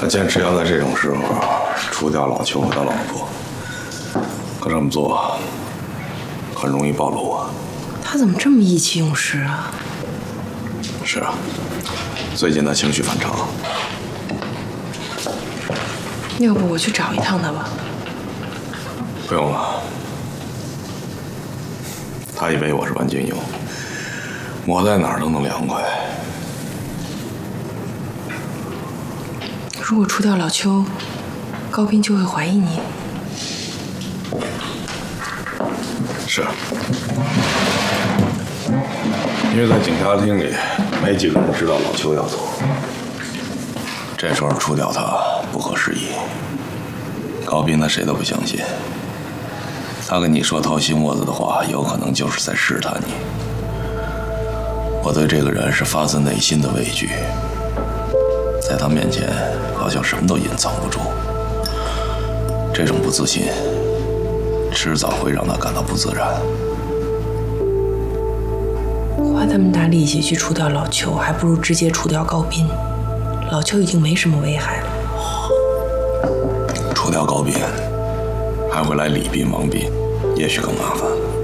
他坚持要在这种时候除掉老邱和他老婆，可这么做很容易暴露啊。 他怎么这么意气用事啊？ 是啊，最近他情绪反常。 要不我去找一趟他吧？ 不用了，他以为我是万金油，我在哪儿都能凉快。 如果除掉老邱，高斌就会怀疑你。 是，因为在警察厅里没几个人知道老邱要走，这时候除掉他不合时宜。高斌他谁都不相信，他跟你说掏心窝子的话，有可能就是在试探你。我对这个人是发自内心的畏惧，在他面前好像什么都隐藏不住。这种不自信，迟早会让他感到不自然。 花这么大力气去除掉老邱，还不如直接除掉高斌。老邱已经没什么危害了。 除掉高斌，还会来李斌、王斌，也许更麻烦。